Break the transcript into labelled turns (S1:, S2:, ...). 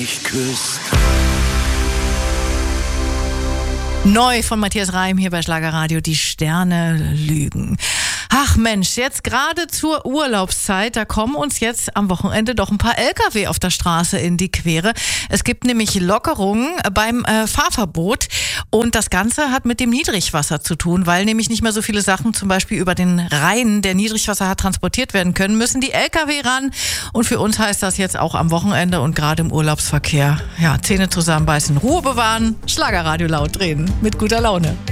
S1: mich küsst.
S2: Neu von Matthias Reim hier bei Schlagerradio, die Sterne lügen. Ach Mensch, jetzt gerade zur Urlaubszeit, da kommen uns jetzt am Wochenende doch ein paar LKW auf der Straße in die Quere. Es gibt nämlich Lockerungen beim Fahrverbot und das Ganze hat mit dem Niedrigwasser zu tun, weil nämlich nicht mehr so viele Sachen zum Beispiel über den Rhein, der Niedrigwasser hat, transportiert werden können, müssen die LKW ran und für uns heißt das jetzt auch am Wochenende und gerade im Urlaubsverkehr, ja, Zähne zusammenbeißen, Ruhe bewahren, Schlagerradio laut reden. Mit guter Laune.